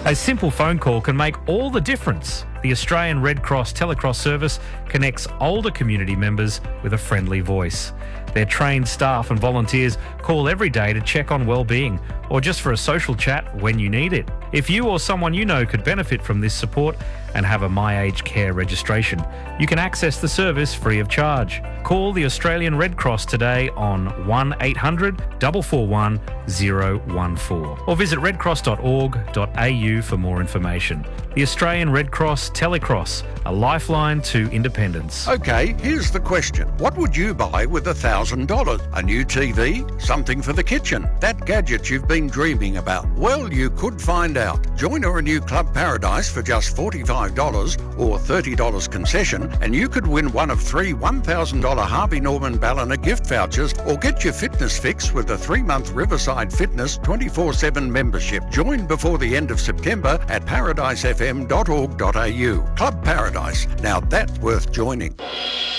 A simple phone call can make all the difference. The Australian Red Cross Telecross service connects older community members with a friendly voice. Their trained staff and volunteers call every day to check on well-being or just for a social chat when you need it. If you or someone you know could benefit from this support and have a My Aged Care registration, you can access the service free of charge. Call the Australian Red Cross today on 1800 441 014 or visit redcross.org.au for more information. The Australian Red Cross Telecross, a lifeline to independence. Okay, here's the question. What would you buy with $1,000? A new TV? Something for the kitchen? That gadget you've been dreaming about? Well, you could find out. Join or renew Club Paradise for just $45 or $30 concession, and you could win one of 3 $1,000 Harvey Norman Ballina gift vouchers, or get your fitness fix with a 3-month Riverside Fitness 24/7 membership. Join before the end of September at paradisefm.org.au. Club Paradise. Now that's worth joining.